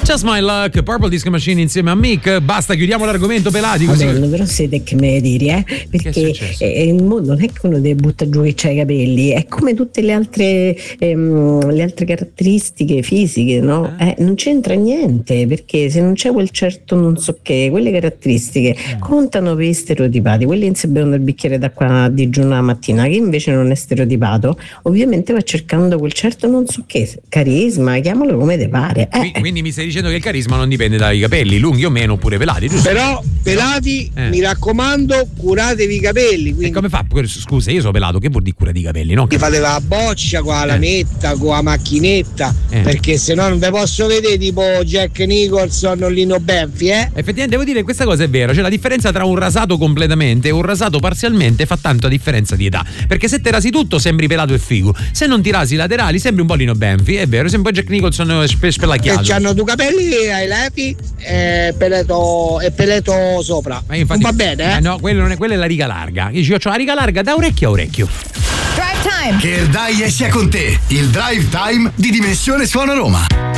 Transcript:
Just My Luck, Purple Disco Machine insieme a Mick. Basta, chiudiamo l'argomento pelati così. Madonna, però siete che me ne dire, perché il mondo non è che uno deve buttare giù che c'ha i capelli, è come tutte le altre caratteristiche fisiche, no? Non c'entra niente, perché se non c'è quel certo non so che, quelle caratteristiche contano per gli stereotipati. Quelli che si bevono il bicchiere d'acqua a digiuno la mattina, che invece non è stereotipato, ovviamente va cercando quel certo non so che, carisma, chiamalo come te pare. Quindi mi stai dicendo che il carisma non dipende dai capelli, lunghi o meno, oppure pelati, giusto? Però pelati, mi raccomando, curatevi i capelli. Quindi... E come fa? Scusa, io sono pelato, che vuol dire curati i capelli? No? Mi fate la boccia con la lametta, con la macchinetta, perché se no non ve posso vedere tipo Jack Nicholson o Lino Benfi, Effettivamente devo dire che questa cosa è vera, cioè la differenza tra un rasato completamente e un rasato parzialmente fa tanto a differenza di età, perché se te rasi tutto sembri pelato e figo, se non ti rasi i laterali sembri un po' Lino Benfi, è vero, sembri un po' Jack Nicholson spelacchiato. E c'hanno due capelli ai lati e peleto sopra. Ma infatti, non va bene, no, quella è la riga larga. Io ho la riga larga da orecchio a orecchio. Drive Time. Che il dai sia con te. Il Drive Time di Dimensione Suono Roma.